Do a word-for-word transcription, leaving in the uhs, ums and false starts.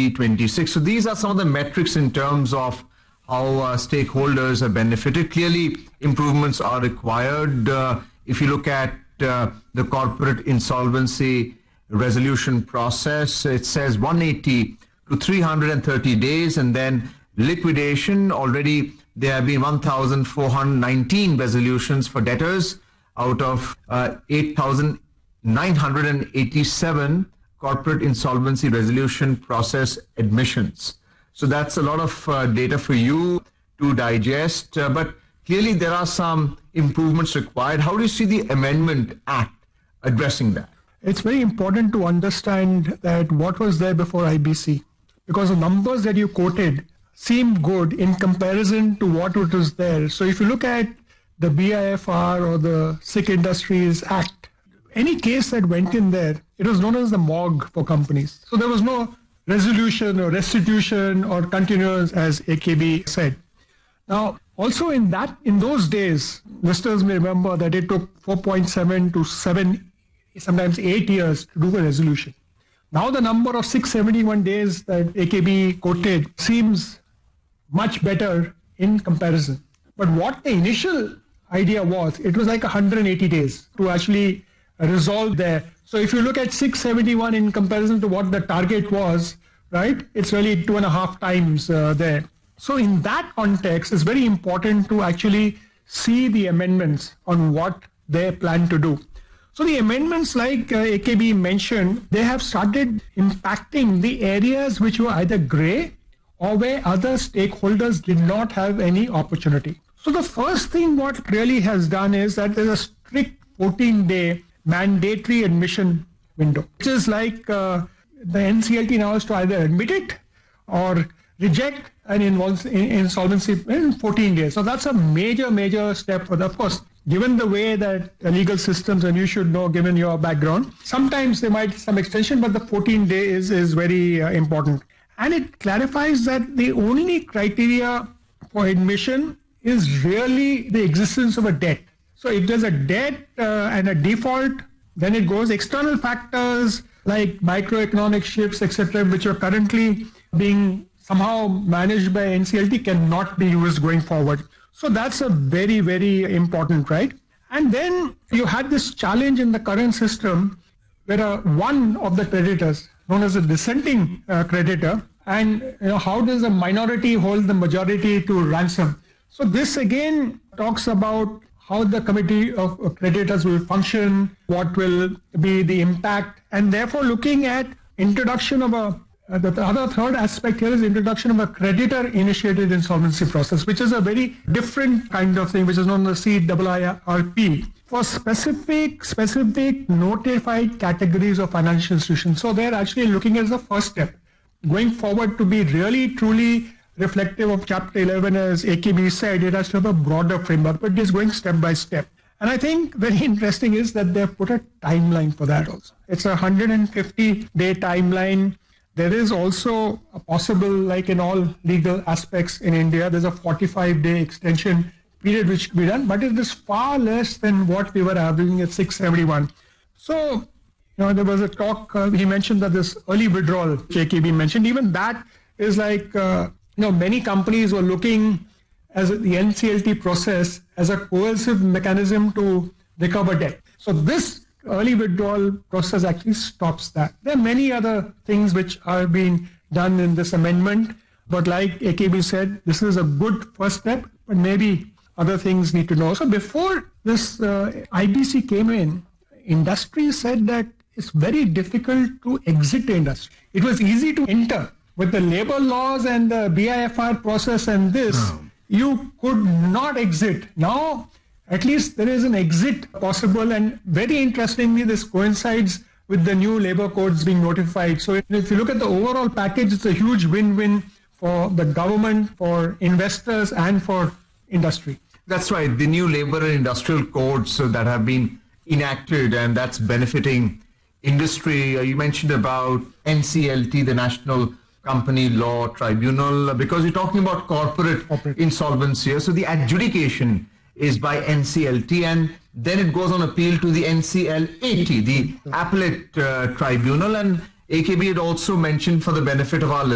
twenty twenty-six. So these are some of the metrics in terms of how uh, stakeholders are benefited. Clearly, improvements are required. Uh, if you look at uh, the corporate insolvency resolution process, it says one hundred eighty to three hundred thirty days, and then liquidation, already there have been one thousand four hundred nineteen resolutions for debtors out of uh, eight thousand nine hundred eighty-seven corporate insolvency resolution process admissions. So that's a lot of uh, data for you to digest, uh, but clearly there are some improvements required. How do you see the Amendment Act addressing that? It's very important to understand that what was there before I B C, because the numbers that you quoted seem good in comparison to what it was there. So if you look at the B I F R or the Sikh Industries Act, any case that went in there, it was known as the morgue for companies. So there was no resolution or restitution or continuance, as A K B said. Now, also in that, in those days, listeners may remember that it took four point seven to seven, sometimes eight years to do a resolution. Now the number of six hundred seventy-one days that A K B quoted seems much better in comparison. But what the initial idea was, it was like one hundred eighty days to actually resolve there. So if you look at six hundred seventy-one in comparison to what the target was, right, it's really two and a half times uh, there. So in that context, it's very important to actually see the amendments on what they plan to do. So the amendments, like uh, A K B mentioned, they have started impacting the areas which were either grey or where other stakeholders did not have any opportunity. So the first thing what really has done is that there's a strict fourteen-day mandatory admission window, which is like uh, the N C L T now is to either admit it or reject an insolvency in fourteen days. So that's a major, major step for the, of course, given the way that legal systems, and you should know, given your background, sometimes there might be some extension, but the fourteen day is, is very uh, important. And it clarifies that the only criteria for admission is really the existence of a debt. So if there's a debt uh, and a default, then it goes external factors like microeconomic shifts, et cetera, which are currently being somehow managed by N C L T, cannot be used going forward. So that's a very, very important, right? And then you had this challenge in the current system where uh, one of the creditors, known as a dissenting uh, creditor, and you know, how does a minority hold the majority to ransom? So this again talks about how the committee of creditors will function, what will be the impact, and therefore looking at introduction of a Uh, the other third aspect here is introduction of a creditor-initiated insolvency process, which is a very different kind of thing, which is known as C I I R P, for specific, specific notified categories of financial institutions. So they're actually looking at the first step, going forward to be really, truly reflective of Chapter eleven, as A K B said. It has to have a broader framework, but it is going step by step. And I think very interesting is that they've put a timeline for that also. It's a one hundred fifty day timeline. There is also a possible, like in all legal aspects in India, there's a forty-five day extension period which can be done, but it is far less than what we were having at six hundred seventy-one. So, you know, there was a talk, uh, he mentioned that this early withdrawal, J K B mentioned, even that is like, uh, you know, many companies were looking as the N C L T process as a coercive mechanism to recover debt. So this early withdrawal process actually stops that. There are many other things which are being done in this amendment, but like A K B said, this is a good first step, but maybe other things need to know. So before this uh, I B C came in, industry said that it's very difficult to exit the industry. It was easy to enter. With the labor laws and the B I F R process and this, oh. you could not exit. Now, at least there is an exit possible, and very interestingly, this coincides with the new labor codes being notified. So if you look at the overall package, it's a huge win-win for the government, for investors, and for industry. That's right. The new labor and industrial codes that have been enacted, and that's benefiting industry. You mentioned about N C L T, the National Company Law Tribunal, because you're talking about corporate, corporate. insolvency. So the adjudication is by N C L T, and then it goes on appeal to the N C L A T, the Appellate uh, Tribunal. And A K B had also mentioned, for the benefit of our